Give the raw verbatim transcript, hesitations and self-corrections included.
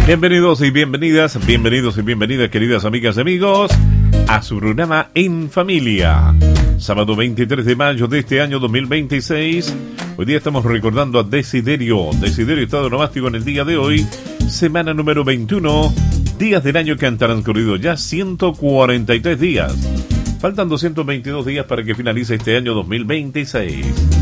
Bienvenidos y bienvenidas, bienvenidos y bienvenidas, queridas amigas y amigos, a su programa En Familia. Sábado veintitrés de mayo de este año dos mil veintiséis. Hoy día estamos recordando a Desiderio. Desiderio está onomástico en el día de hoy, semana número veintiuno, días del año que han transcurrido ya ciento cuarenta y tres días. Faltan doscientos veintidós días para que finalice este año dos mil veintiséis.